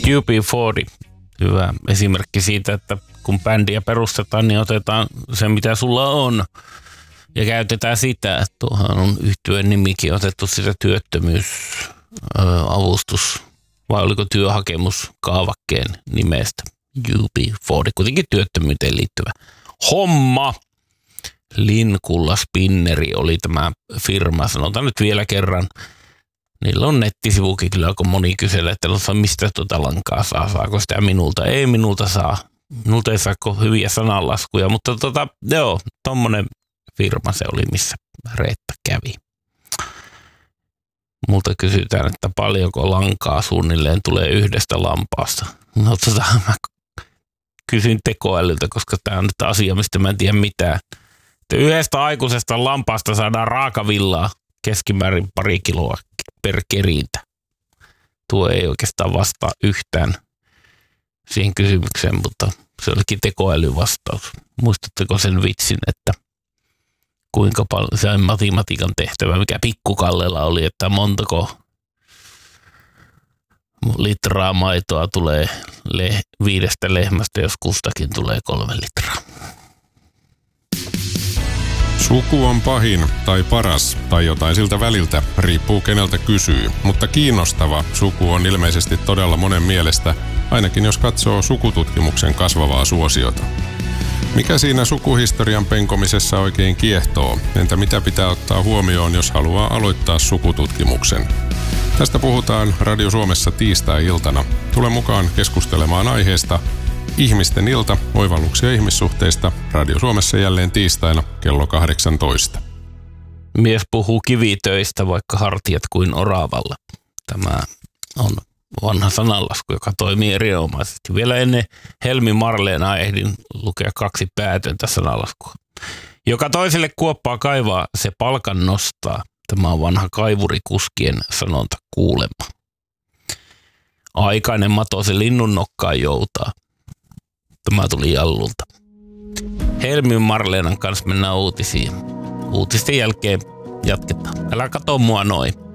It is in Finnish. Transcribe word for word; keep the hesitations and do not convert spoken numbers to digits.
U B neljäkymmentä, hyvä esimerkki siitä, että kun bändiä perustetaan, niin otetaan se, mitä sulla on, ja käytetään sitä. Tuohan on yhtyeen nimikin otettu sitä työttömyysavustus, vai oliko työhakemus kaavakkeen nimestä. U B neljäkymmentä, kuitenkin työttömyyteen liittyvä homma. Linkulla Spinneri oli tämä firma, sanotaan nyt vielä kerran. Niillä on nettisivukin kyllä, kun moni kyselee, että mistä tuota lankaa saa, saako sitä minulta. Ei minulta saa, minulta ei saako hyviä sananlaskuja, mutta tota, joo, tommonen firma se oli, missä Reetta kävi. Multa kysytään, että paljonko lankaa suunnilleen tulee yhdestä lampaasta. No tota, mä kysyn tekoälyltä, koska tää on nyt asia, mistä mä en tiedä mitään. Että yhdestä aikuisesta lampaasta saadaan raakavillaa keskimäärin pari kiloa per kerintä. Tuo ei oikeastaan vastaa yhtään siihen kysymykseen, mutta se olikin tekoälyvastaus. Muistatteko sen vitsin, että kuinka paljon se matematiikan tehtävä, mikä Pikkukallella oli, että montako litraa maitoa tulee le- viidestä lehmästä, jos kustakin tulee kolme litraa. Suku on pahin tai paras tai jotain siltä väliltä, riippuu keneltä kysyy. Mutta kiinnostava suku on ilmeisesti todella monen mielestä, ainakin jos katsoo sukututkimuksen kasvavaa suosiota. Mikä siinä sukuhistorian penkomisessa oikein kiehtoo? Entä mitä pitää ottaa huomioon, jos haluaa aloittaa sukututkimuksen? Tästä puhutaan Radio Suomessa tiistai-iltana. Tule mukaan keskustelemaan aiheesta. Ihmisten ilta, oivalluksia ihmissuhteista. Radio Suomessa jälleen tiistaina kello kahdeksantoista. Mies puhuu kivitöistä, vaikka hartiat kuin oravalla. Tämä on vanha sananlasku, joka toimii erinomaisesti. Vielä ennen Helmi Marleenaa ehdin lukea kaksi päätöntä sananlaskua. Joka toiselle kuoppaa kaivaa, se palkan nostaa. Tämä on vanha kaivurikuskien sanonta kuulemma. Aikainen mato se linnun nokkaan joutaa. Tämä tuli Jallulta. Helmi Marleenan kanssa mennään uutisiin. Uutisten jälkeen jatketaan. Älä kato mua noin.